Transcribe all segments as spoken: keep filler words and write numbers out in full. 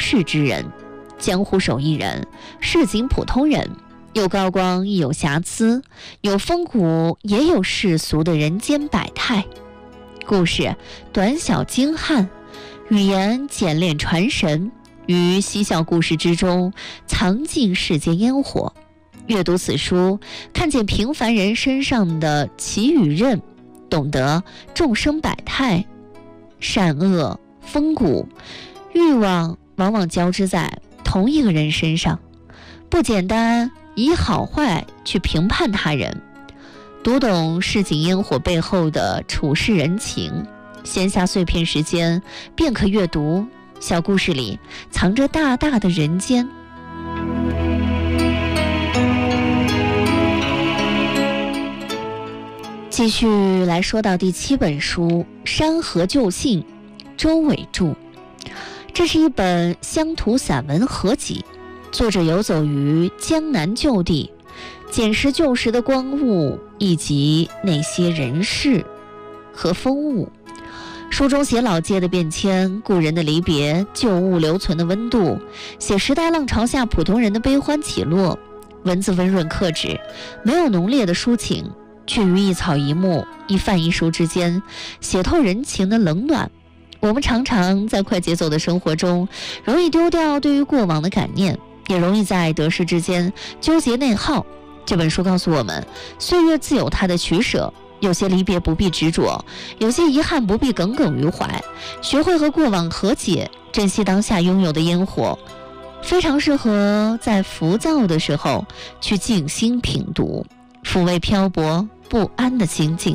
世之人，江湖手艺人，市井普通人，有高光亦有瑕疵，有风骨也有世俗的人间百态。故事短小精悍，语言简练传神，于嬉笑故事之中藏进世间烟火。阅读此书，看见平凡人身上的奇与韧，懂得众生百态，善恶风骨欲望往往交织在同一个人身上，不简单以好坏去评判他人。读懂市井烟火背后的处世人情，闲暇碎片时间便可阅读，小故事里藏着大大的人间。继续来说到第七本书《山河旧信》，周伟著。这是一本乡土散文合集，作者游走于江南旧地，捡拾旧时的光物以及那些人事和风物。书中写老街的变迁，故人的离别，旧物留存的温度，写时代浪潮下普通人的悲欢起落。文字温润克制，没有浓烈的抒情，却于一草一木一饭一书之间写透人情的冷暖。我们常常在快节奏的生活中容易丢掉对于过往的感念，也容易在得失之间纠结内耗。这本书告诉我们，岁月自有它的取舍，有些离别不必执着，有些遗憾不必耿耿于怀，学会和过往和解，珍惜当下拥有的烟火，非常适合在浮躁的时候去静心品读，抚慰漂泊不安的心境。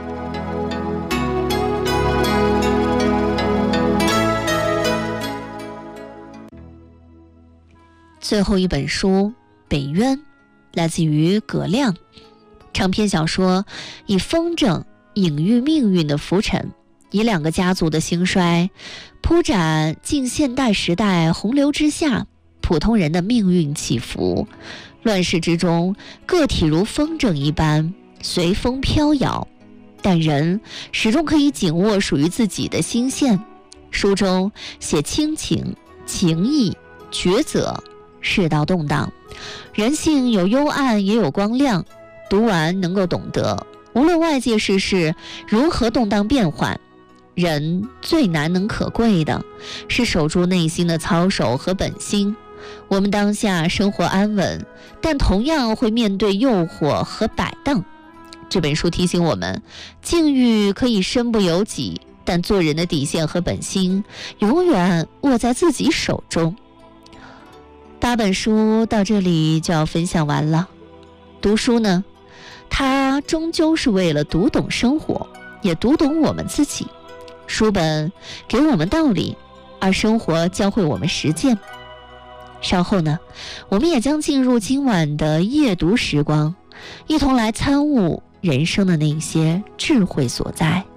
最后一本书《北渊》，来自于葛亮。长篇小说以风筝隐喻命运的浮沉，以两个家族的兴衰铺展近现代时代洪流之下普通人的命运起伏。乱世之中，个体如风筝一般随风飘摇，但人始终可以紧握属于自己的心线。书中写亲情、情义、抉择，世道动荡，人性有幽暗也有光亮。读完能够懂得，无论外界世事如何动荡变幻，人最难能可贵的是守住内心的操守和本心。我们当下生活安稳，但同样会面对诱惑和摆荡。这本书提醒我们，境遇可以身不由己，但做人的底线和本心永远握在自己手中。八本书到这里就要分享完了。读书呢，它终究是为了读懂生活，也读懂我们自己。书本给我们道理，而生活教会我们实践。稍后呢，我们也将进入今晚的夜读时光，一同来参悟人生的那些智慧所在。